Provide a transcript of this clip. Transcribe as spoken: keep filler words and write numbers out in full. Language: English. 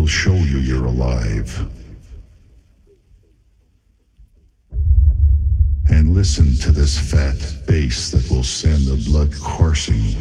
will show you you're alive. And listen to this fat bass that will send the blood coursing